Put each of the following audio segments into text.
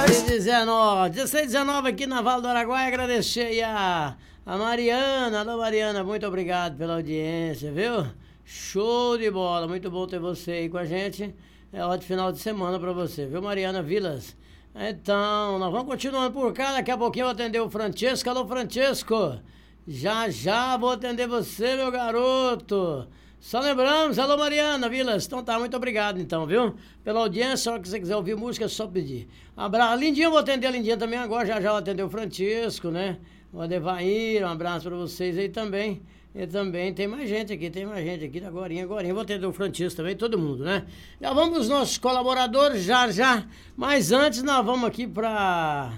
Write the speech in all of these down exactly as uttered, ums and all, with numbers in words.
dezesseis e dezenove. dezesseis e dezenove aqui na Val do Araguaia. Agradecer aí a, a Mariana. Alô, Mariana, muito obrigado pela audiência, viu? Show de bola, muito bom ter você aí com a gente. É ótimo final de semana pra você, viu, Mariana Vilas? Então, nós vamos continuando por cá. Daqui a pouquinho eu vou atender o Francesco. Alô, Francesco. Já, já vou atender você, meu garoto. Só lembramos, alô, Mariana Vilas. Então tá, muito obrigado, então, viu? Pela audiência, se você quiser ouvir música, é só pedir. Abraço. Lindinha, eu vou atender a Lindinha também agora. Já, já vou atender o Francesco, né? O Adevair, um abraço pra vocês aí também. E também tem mais gente aqui, tem mais gente aqui, agorinha, agorinha. Vou atender o Francisco também, todo mundo, né? Já vamos os nossos colaboradores, já, já. Mas antes nós vamos aqui para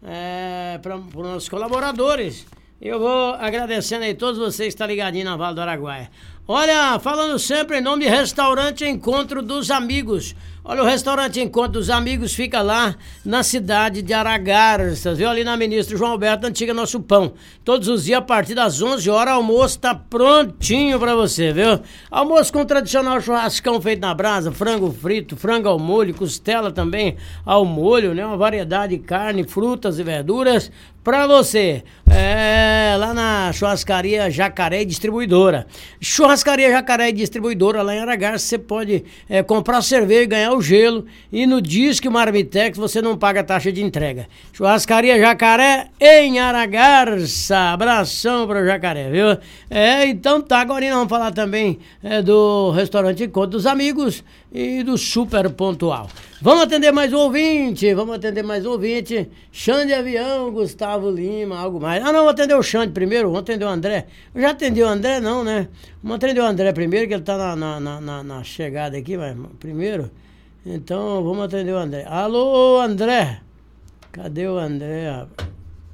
é, para os nossos colaboradores. Eu vou agradecendo aí todos vocês que estão ligadinhos na Val do Araguaia. Olha, falando sempre em nome de Restaurante Encontro dos Amigos. Olha, o Restaurante Encontro dos Amigos fica lá na cidade de Aragarças, viu? Ali na Ministro João Alberto, antiga Nosso Pão. Todos os dias, a partir das onze horas, o almoço tá prontinho pra você, viu? Almoço com tradicional churrascão feito na brasa, frango frito, frango ao molho, costela também ao molho, né? Uma variedade de carne, frutas e verduras pra você. É, lá na Churrascaria Jacaré Distribuidora. Churrascaria Jacaré Distribuidora, lá em Aragarças, você pode é, comprar cerveja e ganhar o gelo. E no Disque Marmitex você não paga taxa de entrega. Churrascaria Jacaré em Aragarça. Abração para o Jacaré, viu? É, então tá, agora nós vamos falar também é, do restaurante Encontro dos Amigos e do Super Pontual. Vamos atender mais um ouvinte, vamos atender mais um ouvinte. Xande Avião, Gustavo Lima, algo mais. Ah, não, vou atender o Xande primeiro, vou atender o André. Eu já atendi o André, não, né? Vamos atender o André primeiro, que ele tá na, na, na, na, na chegada aqui, mas primeiro. Então, vamos atender o André. Alô, André. Cadê o André, rapaz?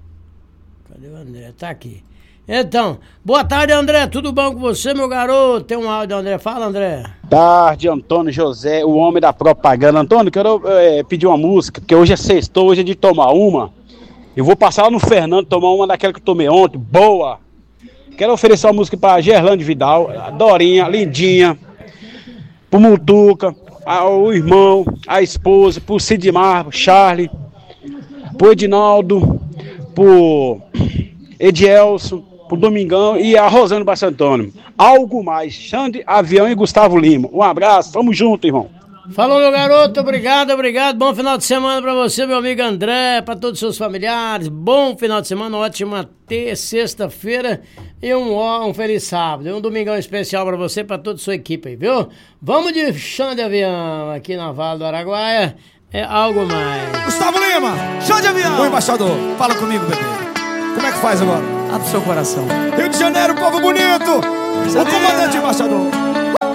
Cadê o André? Tá aqui. Então, boa tarde, André. Tudo bom com você, meu garoto? Tem um áudio, André. Fala, André. Tarde, Antônio José, o homem da propaganda. Antônio, quero é, pedir uma música, porque hoje é sextou, hoje é de tomar uma. Eu vou passar lá no Fernando, tomar uma daquela que eu tomei ontem, boa. Quero oferecer uma música pra Gerlande Vidal, a Dorinha, Lindinha, pro Mutuca, o irmão, a esposa, pro Sidmar, pro Charlie, pro Edinaldo, pro Edielson, pro Domingão e a Rosane Baixo Antônio. Algo mais, Xande Avião e Gustavo Lima. Um abraço, tamo junto, irmão. Falou, meu garoto, obrigado, obrigado. Bom final de semana pra você, meu amigo André, pra todos os seus familiares. Bom final de semana, ótima sexta-feira e um, um feliz sábado. E um domingão especial pra você, pra toda a sua equipe aí, viu? Vamos de Xande Avião aqui na Val do Araguaia. É algo mais. Gustavo Lima, Xande Avião. Ô, embaixador, fala comigo, bebê. Como é que faz agora? Abre o seu coração. Rio de Janeiro, povo bonito. O comandante embaixador.